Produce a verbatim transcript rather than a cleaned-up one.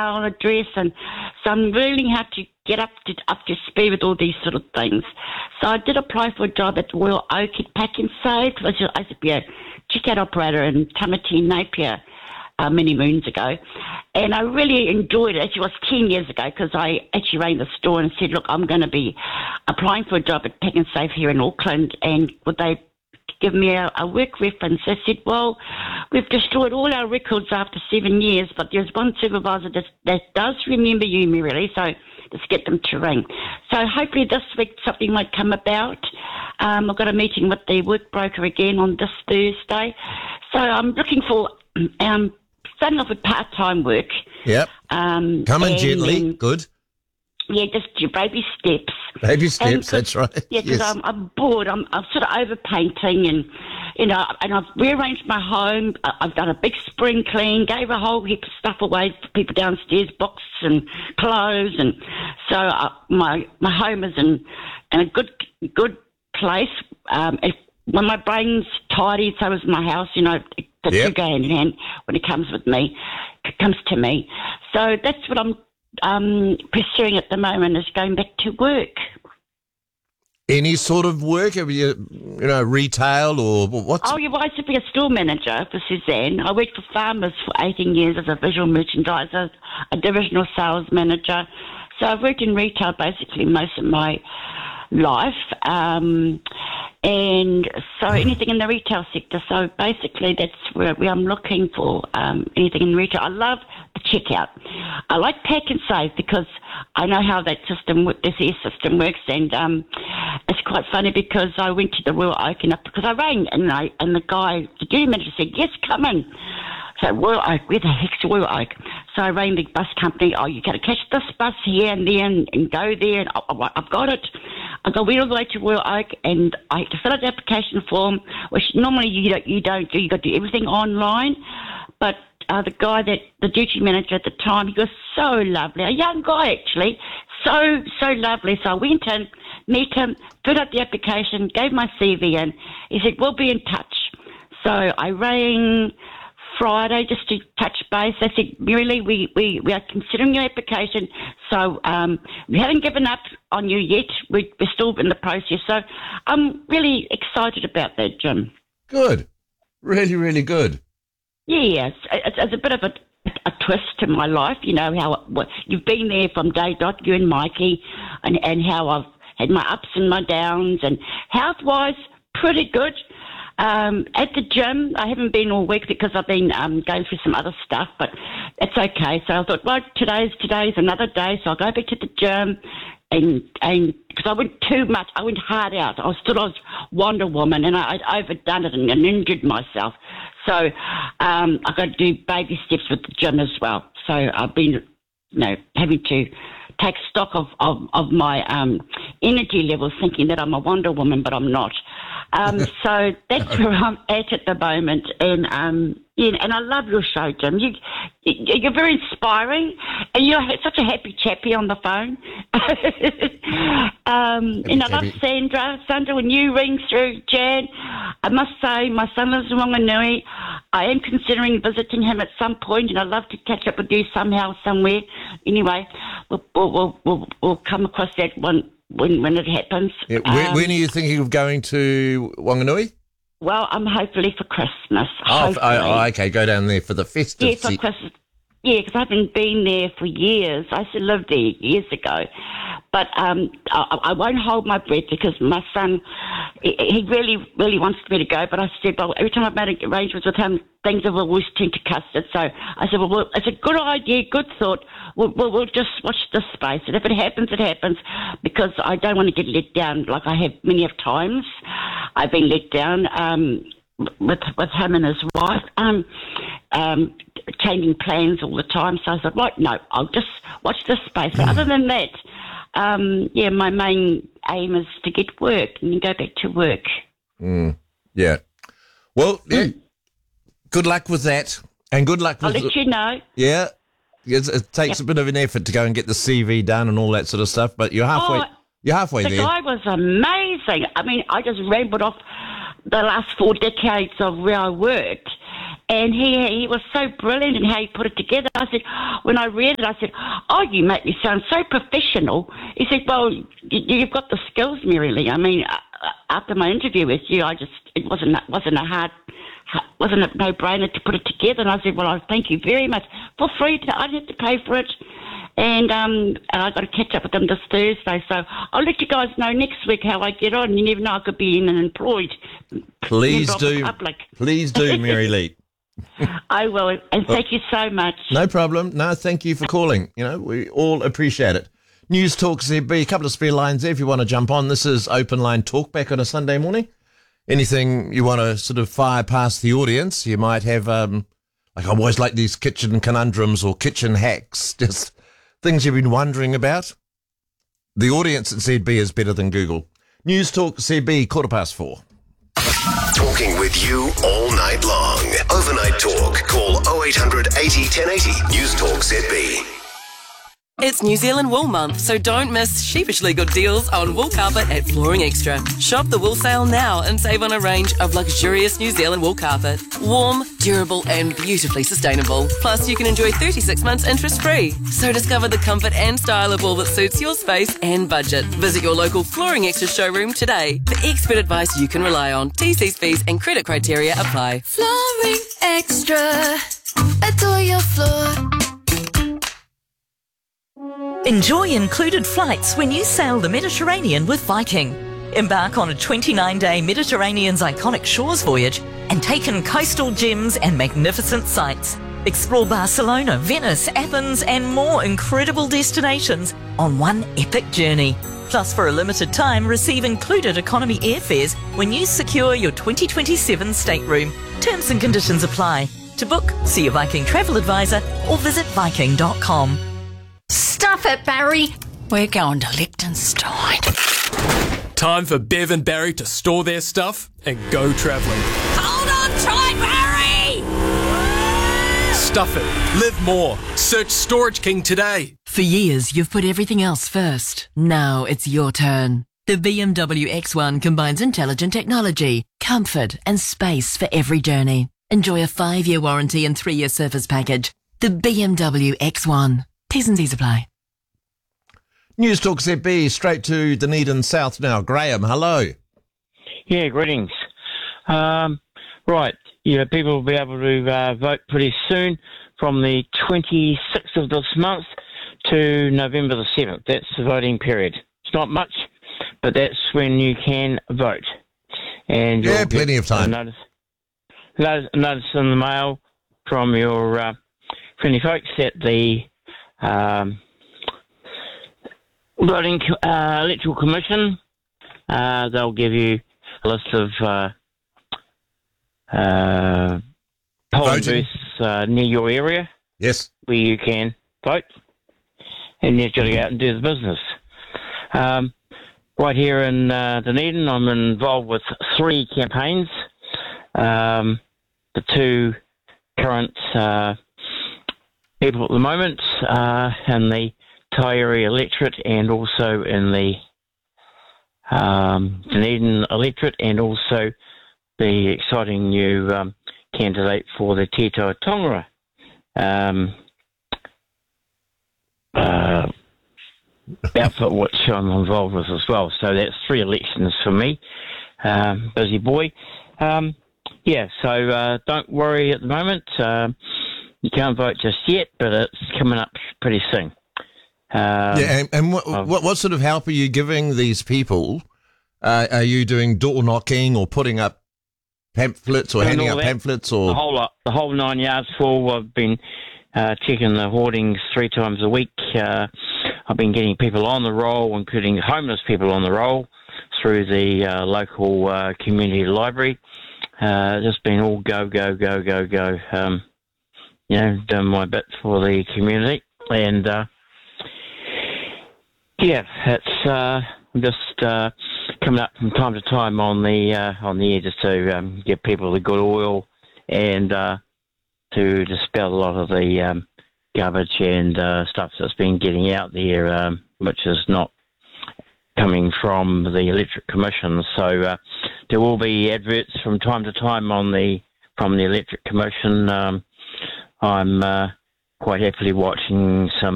address, and so I'm learning how to get up to up to speed with all these sort of things. So I did apply for a job at Royal Oak at Pack and Save, because I used to be a checkout operator in Tamati, Napier, uh, many moons ago. And I really enjoyed it. Actually, it was ten years ago, because I actually rang the store and said, look, I'm going to be applying for a job at Pack and Save here in Auckland, and would they give me a, a work reference? I said, well, we've destroyed all our records after seven years, but there's one supervisor that, that does remember you, Mary, so just get them to ring. So hopefully this week something might come about. Um, I've got a meeting with the work broker again on this Thursday. So I'm looking for um, starting off with part-time work. Yep. Um, Coming and, gently. um, Good. Yeah, just your baby steps. Baby steps, And 'cause- that's right. Yeah, because Yes. I'm, I'm bored. I'm, I'm sort of overpainting, and you know, and I've rearranged my home. I- I've done a big spring clean, gave a whole heap of stuff away for people downstairs, boxes and clothes, and so uh, my my home is in in a good good place. Um, if, when my brain's tidy, so is my house. You know, the Yep. two go hand in hand when it comes with me, it comes to me. So that's what I'm um, pursuing at the moment, is going back to work. Any sort of work? Have you, you know, retail or what's... Oh, yeah, well, I used to be a store manager for Suzanne. I worked for Farmers for eighteen years as a visual merchandiser, a divisional sales manager. So I've worked in retail basically most of my life. Um, and so anything in the retail sector. So basically that's where, where I'm looking for, um, anything in retail. I love the checkout. I like Pack and Save because I know how that system, this air system works, and um, it's quite funny because I went to the Royal Oak and up because I rang and I and the guy, the duty manager said, yes, come in. So Royal Oak, where the heck's Royal Oak? So I rang the bus company. Oh, you got to catch this bus here and there and, and go there. And I, I, I've got it. I go went all the way to Royal Oak, and I had to fill out the application form, which normally you don't, you don't do. You got to do everything online. But uh, the guy that the duty manager at the time, he was so lovely, a young guy actually, so so lovely. So I went in, met him, filled out the application, gave my C V in. He said, we'll be in touch. So I rang Friday just to touch base. They said, really, we, we, we are considering your application, so um, we haven't given up on you yet. We, we're still in the process. So I'm really excited about that, Jim. Good. Really, really good. Yeah, it's, it's, it's a bit of a, a twist to my life, you know, how what, you've been there from day dot, you and Mikey, and, and how I've had my ups and my downs, and health-wise, pretty good. Um, at the gym, I haven't been all week because I've been um, going through some other stuff, but it's okay. So I thought, well, today's today's another day, so I'll go back to the gym, and and because I went too much, I went hard out. I was still I was Wonder Woman, and I, I'd overdone it and, and injured myself. So um, I've got to do baby steps with the gym as well. So I've been, you know, having to take stock of, of, of my um, energy levels, thinking that I'm a Wonder Woman, but I'm not. Um, so that's where I'm at at the moment, and um, yeah, and I love your show, Jim. You, you, you're very inspiring, and you're such a happy chappy on the phone. um, and I love Sandra. Sandra, when you ring through, Jan, I must say my son lives in Wanganui. I am considering visiting him at some point, and I'd love to catch up with you somehow, somewhere. Anyway, we'll we'll we'll, we'll come across that one. When when it happens. Yeah, when, um, when are you thinking of going to Wanganui? Well, I'm hopefully for Christmas. Oh, oh, okay, go down there for the festive. Yeah, for Christmas. Yeah, because I haven't been there for years. I used to live there years ago. But um, I, I won't hold my breath because my son, he, he really, really wants me to go. But I said, well, every time I've made arrangements with him, things have always turned to custard. So I said, well, well it's a good idea, good thought. We'll, we'll, we'll just watch this space. And if it happens, it happens, because I don't want to get let down like I have many of times. I've been let down um, with with him and his wife, um, um, changing plans all the time. So I thought, right, no, I'll just watch this space. But other than that, um, yeah, my main aim is to get work and go back to work. Mm, yeah. Well, yeah, mm. Good luck with that, and good luck with... I'll let you know. Yeah. It, it takes yep. a bit of an effort to go and get the C V done and all that sort of stuff, but you're halfway. Oh, you're halfway the there. The guy was amazing. I mean, I just rambled off the last four decades of where I worked, And he he was so brilliant in how he put it together. I said, when I read it, I said, oh, you make me sound so professional. He said, well, you, you've got the skills, Mary Lee. I mean, after my interview with you, I just, it wasn't, wasn't a hard, wasn't a no-brainer to put it together. And I said, well, I thank you very much. For free, to, I didn't have to pay for it. And um, and I've got to catch up with them this Thursday. So I'll let you guys know next week how I get on. You never know, I could be in and employed. Please do. Please do, Mary Lee. I will. And well, thank you so much. No problem. No, thank you for calling. You know, we all appreciate it. News Talk Z B, a couple of spare lines there if you want to jump on. This is Open Line Talk back on a Sunday morning. Anything you want to sort of fire past the audience, you might have, um, like I always like these kitchen conundrums or kitchen hacks, just things you've been wondering about. The audience at Z B is better than Google. News Talk Z B, quarter past four. Talking with you all night long. Overnight Talk. Call oh eight hundred eighty ten eighty. News Talk Z B. It's New Zealand Wool Month, so don't miss sheepishly good deals on wool carpet at Flooring Extra. Shop the wool sale now and save on a range of luxurious New Zealand wool carpet. Warm, durable and beautifully sustainable. Plus, you can enjoy thirty-six months interest-free. So discover the comfort and style of wool that suits your space and budget. Visit your local Flooring Extra showroom today for expert advice you can rely on. T Cs, fees and credit criteria apply. Flooring Extra. Adore your floor. Enjoy included flights when you sail the Mediterranean with Viking. Embark on a twenty-nine day Mediterranean's iconic shores voyage and take in coastal gems and magnificent sights. Explore Barcelona, Venice, Athens and more incredible destinations on one epic journey. Plus, for a limited time, receive included economy airfares when you secure your twenty twenty-seven stateroom. Terms and conditions apply. To book, see your Viking travel advisor or visit viking dot com. Stuff it, Barry. We're going to Liechtenstein. Time for Bev and Barry to store their stuff and go travelling. Hold on tight, Barry! Stuff it. Live more. Search Storage King today. For years, you've put everything else first. Now it's your turn. The B M W X one combines intelligent technology, comfort and space for every journey. Enjoy a five-year warranty and three-year service package. The B M W X one. T's and C's apply. News Talk Z B, straight to Dunedin South now. Graham, hello. Yeah, greetings. Um, right, yeah, people will be able to uh, vote pretty soon from the twenty-sixth of this month to November the seventh. That's the voting period. It's not much, but that's when you can vote. And yeah, plenty of time. Notice, notice, notice in the mail from your uh, friendly folks that the Um, voting uh, electoral commission, uh, they'll give you a list of uh, uh, polling booths uh, near your area. Yes, where you can vote, and you've got to go out and do the business. Um, right here in uh, Dunedin, I'm involved with three campaigns. Um, the two current uh, people at the moment uh, in the Taieri electorate and also in the um, Dunedin electorate, and also the exciting new um, candidate for the Tito Tongara um, uh, outfit, which I'm involved with as well. So that's three elections for me. Um, busy boy. Um, yeah, so uh, don't worry at the moment. Um, You can't vote just yet, but it's coming up pretty soon. Um, yeah, and, and what, what what sort of help are you giving these people? Uh, are you doing door knocking or putting up pamphlets or handing out that, pamphlets or the whole lot, the whole nine yards full? I've been uh, checking the hoardings three times a week. Uh, I've been getting people on the roll, including homeless people on the roll, through the uh, local uh, community library. Uh, just been all go go go go go. Um, You know, done my bit for the community, and uh, yeah, it's uh, just uh, coming up from time to time on the uh, on the air just to um, give people the good oil and uh, to dispel a lot of the um, garbage and uh, stuff that's been getting out there, um, which is not coming from the Electric Commission. So uh, there will be adverts from time to time on the from the Electric Commission, um, I'm uh, quite happily watching some